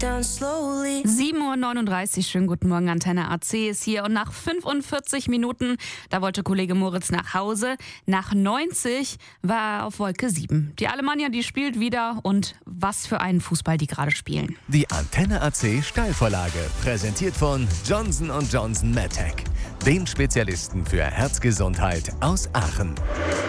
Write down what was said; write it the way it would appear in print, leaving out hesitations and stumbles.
7:39 Uhr, schönen guten Morgen, Antenne AC ist hier und nach 45 Minuten, da wollte Kollege Moritz nach Hause, nach 90 war er auf Wolke 7. Die Alemannia, die spielt wieder und was für einen Fußball die gerade spielen. Die Antenne AC Steilvorlage, präsentiert von Johnson & Johnson MedTech, dem Spezialisten für Herzgesundheit aus Aachen.